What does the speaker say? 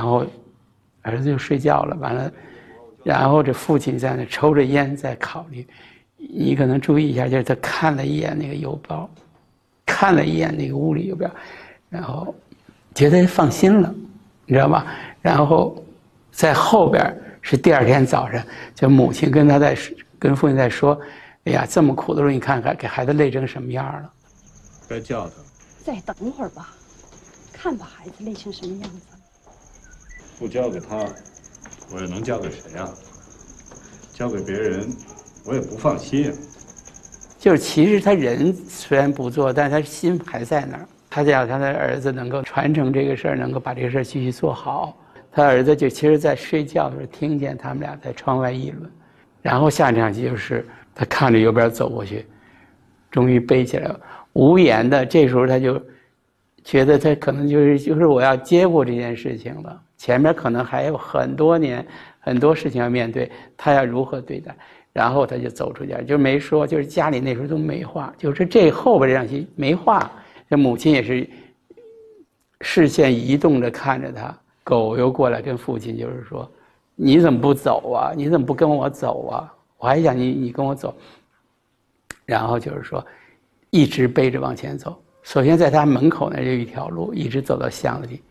后儿子就睡觉了，完了，然后这父亲在那抽着烟在考虑。你可能注意一下，就是他看了一眼那个邮包，看了一眼那个屋里邮票，然后觉得放心了，你知道吗？然后在后边是第二天早上，就母亲跟父亲在说：“哎呀，这么苦的路，你看看给孩子累成什么样了。” 该叫他。 再等会儿吧，看把孩子累成什么样子。 不交给他，我又能交给谁呀？交给别人，我也不放心。 就是其实他人虽然不做，但他心还在那儿。他想他的儿子能够传承这个事儿，能够把这个事儿继续做好。他儿子就其实在睡觉的时候听见他们俩在窗外议论，然后下场戏就是他看着邮边走过去，终于背起来了，无言的。这时候他就觉得他可能就是我要接过这件事情了，前面可能还有很多年很多事情要面对，他要如何对待。然后他就走出家，就没说，就是家里那时候都没话，就是这后边这场戏没话。这母亲也是视线移动着看着他，狗又过来跟父亲就是说：“你怎么不走啊？你怎么不跟我走啊？我还想你跟我走。”然后就是说，一直背着往前走。首先在他门口那就一条路，一直走到巷子里，